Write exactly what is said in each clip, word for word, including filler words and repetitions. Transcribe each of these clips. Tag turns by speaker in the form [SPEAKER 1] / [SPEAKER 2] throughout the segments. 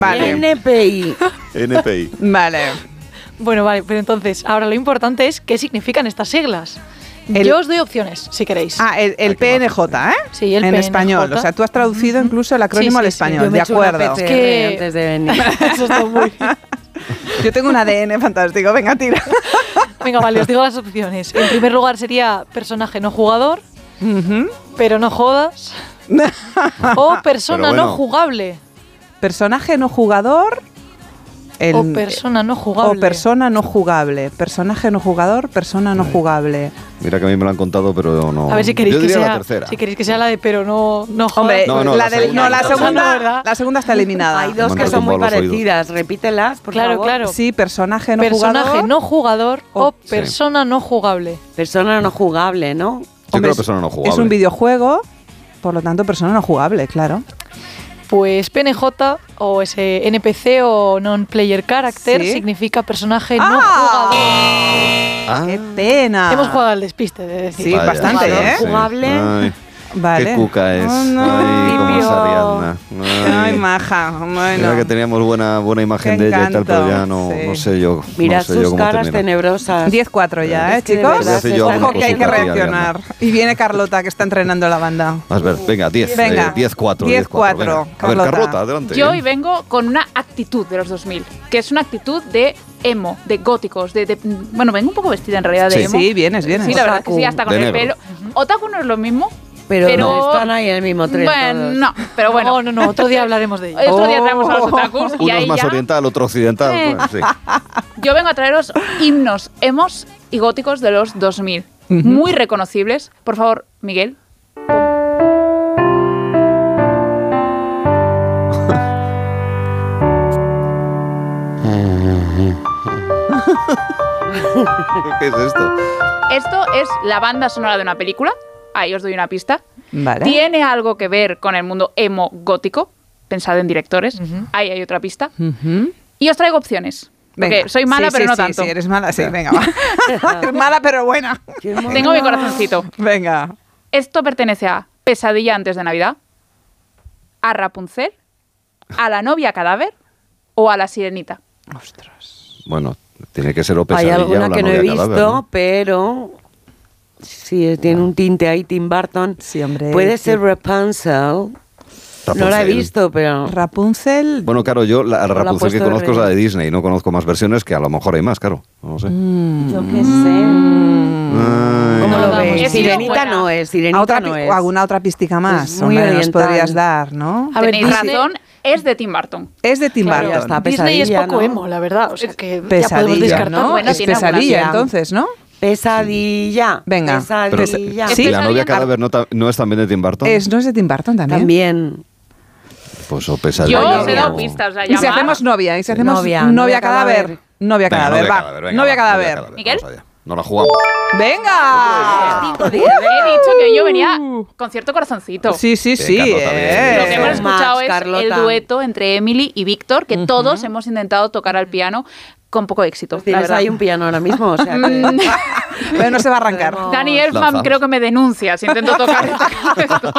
[SPEAKER 1] Vale.
[SPEAKER 2] N P I.
[SPEAKER 3] N P I.
[SPEAKER 1] Vale.
[SPEAKER 4] Bueno, vale, pero entonces, ahora lo importante es qué significan estas siglas.
[SPEAKER 1] El-
[SPEAKER 4] Yo os doy opciones, si queréis.
[SPEAKER 1] Ah, el, el
[SPEAKER 3] Ay, qué
[SPEAKER 1] P N
[SPEAKER 3] majo.
[SPEAKER 1] J, ¿eh?
[SPEAKER 4] Sí, el
[SPEAKER 1] en
[SPEAKER 4] P N J.
[SPEAKER 1] español. O sea, tú has traducido incluso el acrónimo
[SPEAKER 4] Sí,
[SPEAKER 1] al
[SPEAKER 4] sí, sí.
[SPEAKER 1] español,
[SPEAKER 2] Yo me
[SPEAKER 1] de
[SPEAKER 2] he hecho una
[SPEAKER 1] acuerdo.
[SPEAKER 2] P C R
[SPEAKER 4] que-
[SPEAKER 2] antes de venir.
[SPEAKER 4] Eso está muy...
[SPEAKER 1] Yo tengo un A D N fantástico, venga, tira.
[SPEAKER 4] Venga, vale, os digo las opciones. En primer lugar sería personaje no jugador,
[SPEAKER 1] Ujú.
[SPEAKER 4] pero no jodas. O persona
[SPEAKER 3] Pero bueno.
[SPEAKER 4] no jugable.
[SPEAKER 1] Personaje no jugador. el-
[SPEAKER 4] o persona no jugable.
[SPEAKER 1] O persona no jugable. Personaje no jugador, persona no jugable.
[SPEAKER 3] Mira que a mí me lo han contado, pero no.
[SPEAKER 4] A ver si queréis,
[SPEAKER 3] Yo
[SPEAKER 4] que
[SPEAKER 3] diría
[SPEAKER 4] sea,
[SPEAKER 3] la tercera.
[SPEAKER 4] si queréis que sea la de pero no, no jodas.
[SPEAKER 1] Hombre,
[SPEAKER 3] No, no,
[SPEAKER 1] la,
[SPEAKER 3] la
[SPEAKER 1] del-
[SPEAKER 3] segunda.
[SPEAKER 1] no, la
[SPEAKER 3] Persona,
[SPEAKER 1] segunda,
[SPEAKER 4] ¿verdad?
[SPEAKER 1] la segunda está eliminada.
[SPEAKER 2] Hay dos
[SPEAKER 3] Me
[SPEAKER 2] que
[SPEAKER 3] han
[SPEAKER 2] son muy
[SPEAKER 3] tumbado los oídos.
[SPEAKER 2] parecidas. Repítelas, por
[SPEAKER 4] Claro,
[SPEAKER 2] favor.
[SPEAKER 4] claro.
[SPEAKER 1] Sí, personaje no
[SPEAKER 4] Personaje
[SPEAKER 1] jugador.
[SPEAKER 4] no jugador o
[SPEAKER 1] o-
[SPEAKER 4] persona no jugable.
[SPEAKER 2] Persona no jugable, ¿no?
[SPEAKER 3] Yo
[SPEAKER 1] Hombre,
[SPEAKER 3] creo
[SPEAKER 1] es-
[SPEAKER 3] persona no jugable.
[SPEAKER 1] Es un videojuego, por lo tanto, persona no jugable, claro.
[SPEAKER 4] Pues P N J o ese N P C o non-player character
[SPEAKER 1] Sí.
[SPEAKER 4] significa personaje no
[SPEAKER 1] ¡Ah!
[SPEAKER 4] jugador.
[SPEAKER 3] Ah,
[SPEAKER 1] ¡Qué pena!
[SPEAKER 4] Hemos jugado al despiste, de decir.
[SPEAKER 1] Sí,
[SPEAKER 3] vaya,
[SPEAKER 1] bastante,
[SPEAKER 2] Jugador
[SPEAKER 1] ¿eh?
[SPEAKER 2] jugable.
[SPEAKER 3] Ay,
[SPEAKER 1] Vale.
[SPEAKER 3] qué cuca es.
[SPEAKER 1] Oh, no.
[SPEAKER 3] Ay, cómo es
[SPEAKER 2] Limpio.
[SPEAKER 3] Ariadna.
[SPEAKER 1] Ay, maja. Bueno.
[SPEAKER 3] Mira que teníamos buena, buena imagen
[SPEAKER 1] Qué
[SPEAKER 3] de ella y tal, pero
[SPEAKER 1] encanto,
[SPEAKER 3] ya no,
[SPEAKER 1] sí.
[SPEAKER 3] no sé yo.
[SPEAKER 2] Mira
[SPEAKER 3] no sé yo
[SPEAKER 2] sus
[SPEAKER 3] cómo
[SPEAKER 2] caras
[SPEAKER 3] termina.
[SPEAKER 2] tenebrosas.
[SPEAKER 1] diez cuatro ya, ¿eh,
[SPEAKER 2] Es que de
[SPEAKER 1] chicos?
[SPEAKER 2] verdad
[SPEAKER 3] Voy a hacer yo
[SPEAKER 2] se
[SPEAKER 3] alguna
[SPEAKER 1] Ojo que hay que
[SPEAKER 3] cosa para ti,
[SPEAKER 1] reaccionar. Y viene Carlota, que está entrenando la banda.
[SPEAKER 3] A ver, venga, diez.
[SPEAKER 1] Venga.
[SPEAKER 3] eh, diez cuatro.
[SPEAKER 1] diez cuatro,
[SPEAKER 3] venga. A ver,
[SPEAKER 1] Carlota.
[SPEAKER 3] Carlota, adelante.
[SPEAKER 5] Yo hoy vengo con una actitud de los dos mil, que es una actitud de emo, de góticos, de, de- bueno, vengo un poco vestida en realidad de
[SPEAKER 3] Sí.
[SPEAKER 5] emo.
[SPEAKER 1] Sí, vienes, vienes.
[SPEAKER 5] Sí, la verdad que sí, hasta con
[SPEAKER 3] De
[SPEAKER 5] el
[SPEAKER 3] negro.
[SPEAKER 5] pelo. Otaku no es lo mismo,
[SPEAKER 2] Pero,
[SPEAKER 5] pero-
[SPEAKER 2] están ahí en el mismo tren
[SPEAKER 5] bueno,
[SPEAKER 2] todos.
[SPEAKER 5] no, pero bueno.
[SPEAKER 4] No, no, no, otro día hablaremos de ello.
[SPEAKER 5] Otro día
[SPEAKER 1] Oh.
[SPEAKER 5] traemos a los otakus y
[SPEAKER 3] Uno
[SPEAKER 5] ahí
[SPEAKER 3] es más
[SPEAKER 5] ya
[SPEAKER 3] oriental, otro occidental.
[SPEAKER 5] Eh.
[SPEAKER 3] Bueno, sí.
[SPEAKER 5] yo vengo a traeros himnos emos y góticos de los dos mil, muy reconocibles. Por favor, Miguel.
[SPEAKER 3] ¿Qué es esto?
[SPEAKER 5] Esto es la banda sonora de una película. Ahí os doy una pista.
[SPEAKER 1] Vale.
[SPEAKER 5] Tiene algo que ver con el mundo emo gótico. Pensad en directores.
[SPEAKER 4] Ujú.
[SPEAKER 5] Ahí hay otra pista.
[SPEAKER 1] Ujú.
[SPEAKER 5] Y os traigo opciones. Porque
[SPEAKER 1] Venga.
[SPEAKER 5] soy mala,
[SPEAKER 1] Sí,
[SPEAKER 5] pero
[SPEAKER 1] sí,
[SPEAKER 5] no
[SPEAKER 1] sí,
[SPEAKER 5] tanto.
[SPEAKER 1] Sí, eres mala, sí, venga, va. Es mala, pero buena.
[SPEAKER 2] Qué mono.
[SPEAKER 5] Tengo mi corazoncito.
[SPEAKER 1] Venga.
[SPEAKER 5] Esto pertenece a Pesadilla antes de Navidad, a Rapunzel, a la novia cadáver o a la sirenita.
[SPEAKER 1] Ostras.
[SPEAKER 3] Bueno, tiene que ser o
[SPEAKER 2] Hay
[SPEAKER 3] pesadilla
[SPEAKER 2] alguna
[SPEAKER 3] o la
[SPEAKER 2] que no he
[SPEAKER 3] novia
[SPEAKER 2] visto,
[SPEAKER 3] cadáver, ¿no?
[SPEAKER 2] pero sí, tiene un tinte ahí, Tim Burton.
[SPEAKER 1] Sí, hombre.
[SPEAKER 2] Puede
[SPEAKER 1] sí.
[SPEAKER 2] ser Rapunzel. No la he
[SPEAKER 3] Rapunzel.
[SPEAKER 2] visto, pero...
[SPEAKER 1] Rapunzel.
[SPEAKER 3] Bueno, claro, yo la, la
[SPEAKER 2] la ha
[SPEAKER 3] Rapunzel que
[SPEAKER 2] puesto
[SPEAKER 3] conozco es la
[SPEAKER 2] re-
[SPEAKER 3] de Disney. No conozco más versiones, que a lo mejor hay más, claro. No lo sé.
[SPEAKER 1] Mm.
[SPEAKER 2] Yo qué sé.
[SPEAKER 3] Ay.
[SPEAKER 2] ¿Cómo
[SPEAKER 4] No,
[SPEAKER 2] lo
[SPEAKER 4] vamos,
[SPEAKER 2] ves?
[SPEAKER 5] he sido
[SPEAKER 2] Sirenita
[SPEAKER 5] buena.
[SPEAKER 2] no es,
[SPEAKER 1] ¿A
[SPEAKER 2] Sirenita
[SPEAKER 1] otra
[SPEAKER 2] no
[SPEAKER 1] pi-
[SPEAKER 2] es.
[SPEAKER 1] o alguna otra pistica más?
[SPEAKER 2] Es muy
[SPEAKER 1] Hombre, nos
[SPEAKER 2] oriental.
[SPEAKER 1] podrías dar, ¿no?
[SPEAKER 4] A ver,
[SPEAKER 5] Tenéis
[SPEAKER 4] Disney-
[SPEAKER 5] razón, es de Tim Burton.
[SPEAKER 1] Es de Tim
[SPEAKER 4] Claro,
[SPEAKER 1] Burton.
[SPEAKER 2] ya está.
[SPEAKER 4] Disney es
[SPEAKER 2] Pesadilla,
[SPEAKER 4] poco
[SPEAKER 2] ¿no?
[SPEAKER 4] emo, la verdad. O sea que ya podemos
[SPEAKER 1] Pesadilla,
[SPEAKER 4] descartar.
[SPEAKER 1] ¿no?
[SPEAKER 5] Bueno,
[SPEAKER 1] es
[SPEAKER 5] tiene alguna
[SPEAKER 1] pesadilla,
[SPEAKER 2] idea.
[SPEAKER 1] entonces, ¿no?
[SPEAKER 2] Pesadilla.
[SPEAKER 1] Venga.
[SPEAKER 3] Pero,
[SPEAKER 2] Pesadilla.
[SPEAKER 1] Sí.
[SPEAKER 3] ¿la novia cadáver no, ta- no es también de Tim Burton?
[SPEAKER 1] Es, ¿no es de Tim Burton también?
[SPEAKER 2] También.
[SPEAKER 3] Pues o pesadilla.
[SPEAKER 5] Yo
[SPEAKER 2] Oye,
[SPEAKER 5] os he dado
[SPEAKER 3] o-
[SPEAKER 5] pistas. O sea,
[SPEAKER 1] Y si
[SPEAKER 5] llamad.
[SPEAKER 1] hacemos novia, y si hacemos
[SPEAKER 2] Novia,
[SPEAKER 1] novia,
[SPEAKER 2] novia
[SPEAKER 1] cadáver.
[SPEAKER 2] cadáver.
[SPEAKER 1] Novia
[SPEAKER 3] Venga,
[SPEAKER 1] cadáver,
[SPEAKER 3] novia
[SPEAKER 1] va.
[SPEAKER 3] cadáver, venga,
[SPEAKER 1] novia
[SPEAKER 3] va,
[SPEAKER 1] cadáver.
[SPEAKER 5] Miguel.
[SPEAKER 3] Vamos allá. No la jugamos.
[SPEAKER 1] ¡Venga!
[SPEAKER 2] Cinco, diez.
[SPEAKER 5] He dicho que yo venía con cierto corazoncito.
[SPEAKER 1] Sí, sí, sí.
[SPEAKER 3] Bien, Carlota, bien.
[SPEAKER 1] eh.
[SPEAKER 5] Lo que hemos
[SPEAKER 2] Max,
[SPEAKER 5] escuchado es
[SPEAKER 2] Carlota.
[SPEAKER 5] el dueto entre Emily y Víctor, que todos hemos intentado tocar al piano con poco éxito.
[SPEAKER 2] Pues
[SPEAKER 5] la
[SPEAKER 2] tienes
[SPEAKER 5] verdad.
[SPEAKER 2] ahí un piano ahora mismo, o sea que...
[SPEAKER 1] Pero no se va a arrancar.
[SPEAKER 2] Podemos-
[SPEAKER 5] Dani Elfman
[SPEAKER 3] Lanza.
[SPEAKER 5] creo que me denuncia si intento tocar esto.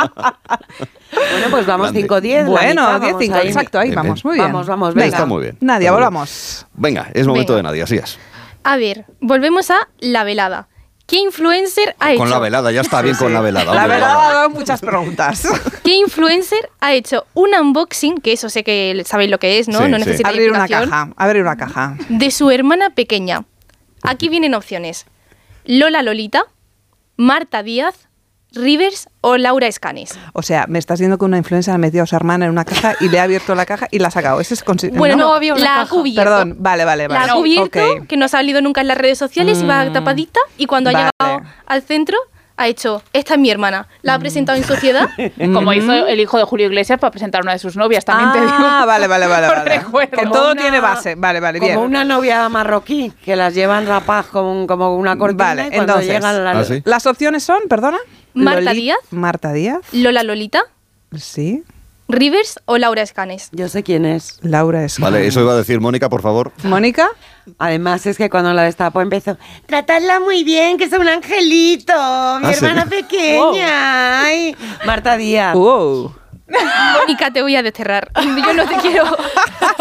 [SPEAKER 2] Bueno, pues vamos
[SPEAKER 3] Grande.
[SPEAKER 2] cinco diez.
[SPEAKER 1] Bueno, diez cinco,
[SPEAKER 2] ahí.
[SPEAKER 1] exacto, ahí
[SPEAKER 3] Bien,
[SPEAKER 1] vamos,
[SPEAKER 3] bien.
[SPEAKER 1] muy bien.
[SPEAKER 2] Vamos, vamos,
[SPEAKER 1] venga.
[SPEAKER 2] venga.
[SPEAKER 3] Está muy bien.
[SPEAKER 1] Nadia,
[SPEAKER 3] Está muy bien.
[SPEAKER 1] volvamos.
[SPEAKER 3] Venga, es momento
[SPEAKER 5] Venga.
[SPEAKER 3] de Nadia, así es.
[SPEAKER 6] A ver, volvemos a la velada. ¿Qué influencer ha
[SPEAKER 3] Con
[SPEAKER 6] hecho?
[SPEAKER 3] la velada, ya está bien con la velada.
[SPEAKER 1] La
[SPEAKER 3] hombre,
[SPEAKER 1] verdad
[SPEAKER 3] venga.
[SPEAKER 1] ha dado muchas preguntas.
[SPEAKER 6] ¿Qué influencer ha hecho un unboxing, que eso sé que sabéis lo que es, ¿no?
[SPEAKER 3] Sí,
[SPEAKER 6] no
[SPEAKER 3] sí.
[SPEAKER 6] necesita
[SPEAKER 1] Abrir una
[SPEAKER 6] explicación,
[SPEAKER 1] caja, abrir una caja.
[SPEAKER 6] de su hermana pequeña? Aquí vienen opciones. Lola Lolita, Marta Díaz, Rivers o Laura Escanes.
[SPEAKER 1] O sea, me estás diciendo que una influencer ha metido a su hermana en una caja y le ha abierto la caja y la ha sacado. Ese es consi-
[SPEAKER 6] Bueno,
[SPEAKER 1] ¿no?
[SPEAKER 6] no,
[SPEAKER 4] había una
[SPEAKER 6] la ha
[SPEAKER 4] caja.
[SPEAKER 6] cubierto.
[SPEAKER 1] Perdón, vale, vale, vale.
[SPEAKER 6] La ha cubierto,
[SPEAKER 1] Ok.
[SPEAKER 6] que no ha salido nunca en las redes sociales, iba
[SPEAKER 1] Mm.
[SPEAKER 6] tapadita y cuando ha
[SPEAKER 1] Vale.
[SPEAKER 6] llegado al centro ha hecho, esta es mi hermana, la ha presentado en sociedad.
[SPEAKER 5] Como hizo el hijo de Julio Iglesias para presentar a una de sus novias, también te digo.
[SPEAKER 1] Ah, vale, vale, vale.
[SPEAKER 5] Por
[SPEAKER 1] vale.
[SPEAKER 5] recuerdo.
[SPEAKER 1] Que
[SPEAKER 2] Como
[SPEAKER 1] todo
[SPEAKER 2] una-
[SPEAKER 1] tiene base. Vale, vale,
[SPEAKER 2] Como
[SPEAKER 1] bien.
[SPEAKER 2] una novia marroquí, que las llevan rapadas como, como una cortina
[SPEAKER 1] Vale,
[SPEAKER 2] y cuando
[SPEAKER 1] entonces.
[SPEAKER 2] llegan las...
[SPEAKER 3] ¿Ah, sí?
[SPEAKER 1] Las opciones son, perdona.
[SPEAKER 6] Marta
[SPEAKER 1] Loli-
[SPEAKER 6] Díaz.
[SPEAKER 1] Marta Díaz.
[SPEAKER 6] Lola Lolita,
[SPEAKER 1] Sí.
[SPEAKER 6] Rivers o Laura Escanes.
[SPEAKER 2] Yo sé quién es.
[SPEAKER 1] Laura es.
[SPEAKER 3] Vale, eso iba a decir Mónica, por favor.
[SPEAKER 1] Mónica.
[SPEAKER 2] Además es que cuando la destapó empezó, tratadla muy bien, que es un angelito, mi
[SPEAKER 3] Ah, ¿sí?
[SPEAKER 2] hermana pequeña. Ay, Marta Díaz.
[SPEAKER 1] Wow.
[SPEAKER 6] Mónica, te voy a desterrar. Yo no te quiero.